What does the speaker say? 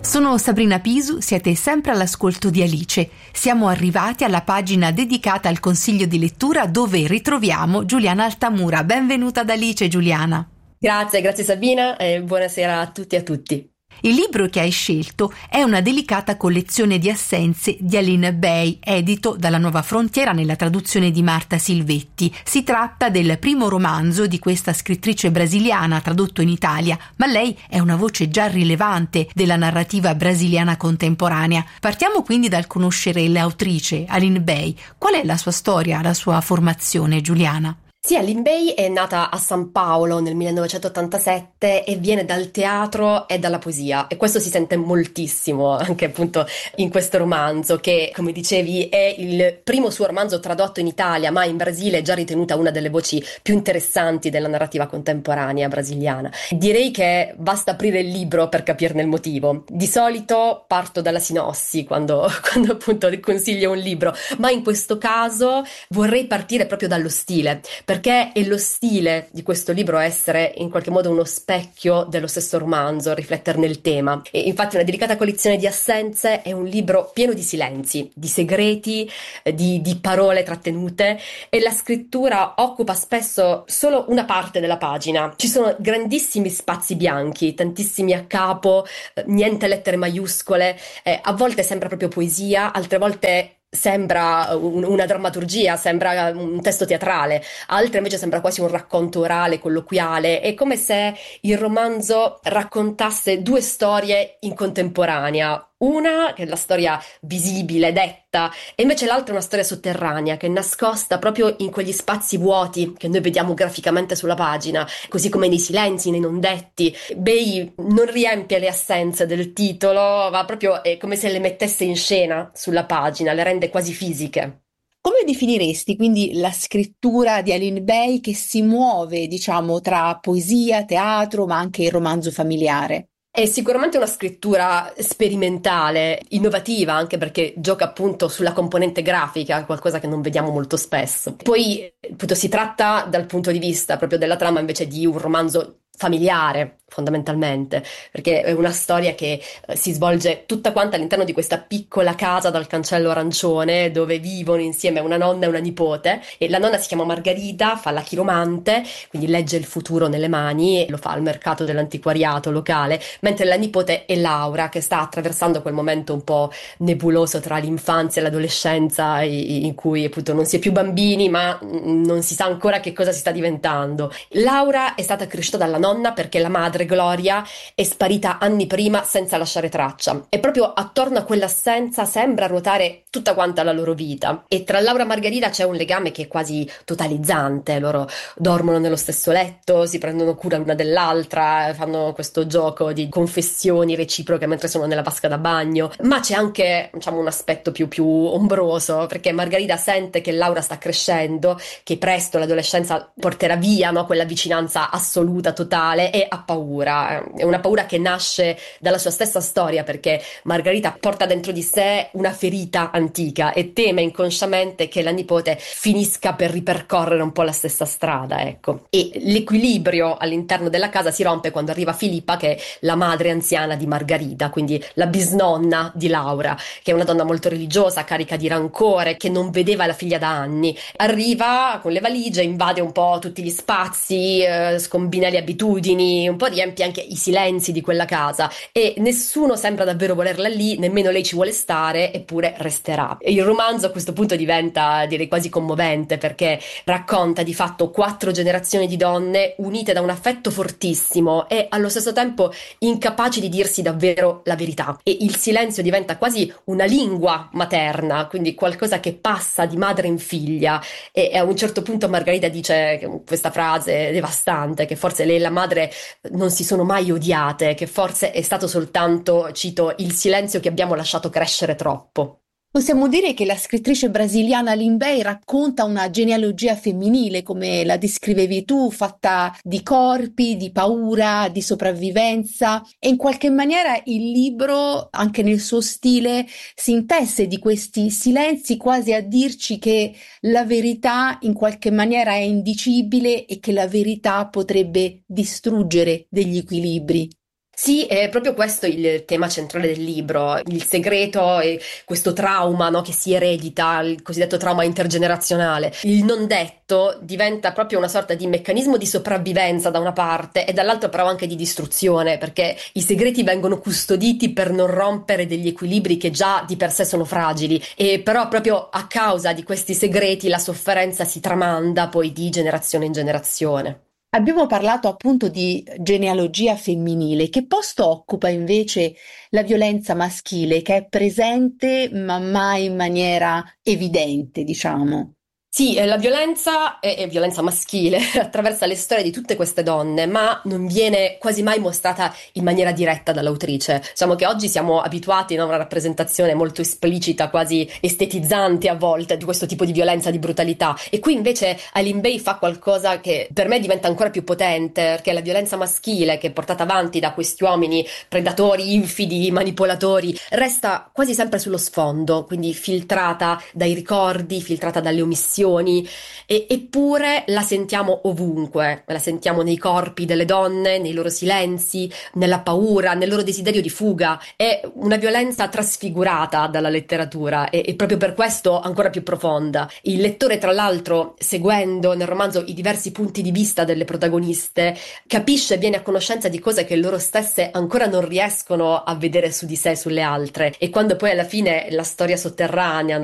Sono Sabrina Pisu, siete sempre all'ascolto di Alice. Siamo arrivati alla pagina dedicata al consiglio di lettura dove ritroviamo Giuliana Altamura. Benvenuta ad Alice, Giuliana. Grazie Sabina e buonasera a tutti e a tutti. Il libro che hai scelto è una delicata collezione di assenze di Aline Bay, edito dalla Nuova Frontiera nella traduzione di Marta Silvetti. Si tratta del primo romanzo di questa scrittrice brasiliana tradotto in Italia, ma lei è una voce già rilevante della narrativa brasiliana contemporanea. Partiamo quindi dal conoscere l'autrice, Aline Bay. Qual è la sua storia, la sua formazione, Giuliana? Sì, Aline Bay è nata a San Paolo nel 1987 e viene dal teatro e dalla poesia, e questo si sente moltissimo anche appunto in questo romanzo che, come dicevi, è il primo suo romanzo tradotto in Italia, ma in Brasile è già ritenuta una delle voci più interessanti della narrativa contemporanea brasiliana. Direi che basta aprire il libro per capirne il motivo. Di solito parto dalla sinossi quando appunto consiglio un libro, ma in questo caso vorrei partire proprio dallo stile, perché è lo stile di questo libro essere in qualche modo uno specchio dello stesso romanzo, rifletterne il tema. E infatti Una delicata collezione di assenze è un libro pieno di silenzi, di segreti, di parole trattenute, e la scrittura occupa spesso solo una parte della pagina. Ci sono grandissimi spazi bianchi, tantissimi a capo, niente lettere maiuscole, a volte sembra proprio poesia, altre volte sembra una drammaturgia, sembra un testo teatrale, altre invece sembra quasi un racconto orale, colloquiale. È come se il romanzo raccontasse due storie in contemporanea. Una che è la storia visibile, detta, e invece l'altra è una storia sotterranea che è nascosta proprio in quegli spazi vuoti che noi vediamo graficamente sulla pagina, così come nei silenzi, nei non detti. Bay non riempie le assenze del titolo, ma proprio è come se le mettesse in scena sulla pagina, le rende quasi fisiche. Come definiresti quindi la scrittura di Aline Bay che si muove, diciamo, tra poesia, teatro, ma anche il romanzo familiare? È sicuramente una scrittura sperimentale, innovativa, anche perché gioca appunto sulla componente grafica, qualcosa che non vediamo molto spesso. Poi appunto si tratta dal punto di vista proprio della trama invece di un romanzo familiare, fondamentalmente, perché è una storia che si svolge tutta quanta all'interno di questa piccola casa dal cancello arancione dove vivono insieme una nonna e una nipote, e la nonna si chiama Margarita, fa la chiromante, quindi legge il futuro nelle mani e lo fa al mercato dell'antiquariato locale, mentre la nipote è Laura, che sta attraversando quel momento un po' nebuloso tra l'infanzia e l'adolescenza in cui appunto non si è più bambini ma non si sa ancora che cosa si sta diventando. Laura è stata cresciuta dalla nonna perché la madre Gloria è sparita anni prima senza lasciare traccia, e proprio attorno a quell'assenza sembra ruotare tutta quanta la loro vita. E tra Laura e Margherita c'è un legame che è quasi totalizzante. Loro dormono nello stesso letto, si prendono cura l'una dell'altra, fanno questo gioco di confessioni reciproche mentre sono nella vasca da bagno. Ma c'è anche, diciamo, un aspetto più ombroso, perché Margherita sente che Laura sta crescendo, che presto l'adolescenza porterà via, no, quella vicinanza assoluta, totale, e ha paura. È una paura che nasce dalla sua stessa storia, perché Margherita porta dentro di sé una ferita antica e teme inconsciamente che la nipote finisca per ripercorrere un po' la stessa strada, ecco. E l'equilibrio all'interno della casa si rompe quando arriva Filippa, che è la madre anziana di Margherita, quindi la bisnonna di Laura, che è una donna molto religiosa, carica di rancore, che non vedeva la figlia da anni. Arriva con le valigie, invade un po' tutti gli spazi, scombina le abitudini, un po' riempie anche i silenzi di quella casa, e nessuno sembra davvero volerla lì, nemmeno lei ci vuole stare, eppure resterà. E il romanzo a questo punto diventa, direi, quasi commovente, perché racconta di fatto 4 generazioni di donne unite da un affetto fortissimo e allo stesso tempo incapaci di dirsi davvero la verità, e il silenzio diventa quasi una lingua materna, quindi qualcosa che passa di madre in figlia. E a un certo punto Margherita dice questa frase devastante, che forse lei e la madre non si sono mai odiate, che forse è stato soltanto, cito, il silenzio che abbiamo lasciato crescere troppo. Possiamo dire che la scrittrice brasiliana Aline Bay racconta una genealogia femminile, come la descrivevi tu, fatta di corpi, di paura, di sopravvivenza, e in qualche maniera il libro, anche nel suo stile, si intesse di questi silenzi, quasi a dirci che la verità in qualche maniera è indicibile e che la verità potrebbe distruggere degli equilibri. Sì, è proprio questo il tema centrale del libro, il segreto e questo trauma, no, che si eredita, il cosiddetto trauma intergenerazionale. Il non detto diventa proprio una sorta di meccanismo di sopravvivenza da una parte e dall'altra però anche di distruzione, perché i segreti vengono custoditi per non rompere degli equilibri che già di per sé sono fragili, e però proprio a causa di questi segreti la sofferenza si tramanda poi di generazione in generazione. Abbiamo parlato appunto di genealogia femminile. Che posto occupa invece la violenza maschile, che è presente ma mai in maniera evidente, diciamo? Sì, la violenza è violenza maschile, attraversa le storie di tutte queste donne, ma non viene quasi mai mostrata in maniera diretta dall'autrice. Diciamo che oggi siamo abituati, no, a una rappresentazione molto esplicita, quasi estetizzante a volte, di questo tipo di violenza, di brutalità. E qui invece Eileen Bay fa qualcosa che per me diventa ancora più potente, perché la violenza maschile, che è portata avanti da questi uomini predatori, infidi, manipolatori, resta quasi sempre sullo sfondo, quindi filtrata dai ricordi, filtrata dalle omissioni, eppure la sentiamo ovunque, la sentiamo nei corpi delle donne, nei loro silenzi, nella paura, nel loro desiderio di fuga. È una violenza trasfigurata dalla letteratura e proprio per questo ancora più profonda. Il lettore, tra l'altro, seguendo nel romanzo i diversi punti di vista delle protagoniste, capisce e viene a conoscenza di cose che loro stesse ancora non riescono a vedere su di sé, sulle altre. E quando poi alla fine la storia sotterranea